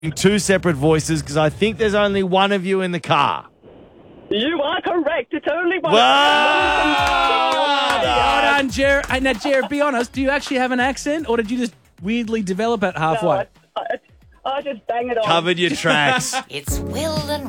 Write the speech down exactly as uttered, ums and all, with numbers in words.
two separate voices because I think there's only one of you in the car. You are correct. It's only one. Well Well done, Jared. Hey, now, Jared, be honest. Do you actually have an accent, or did you just weirdly develop it halfway? No, I, I, I just bang it on. Covered your tracks. It's Will and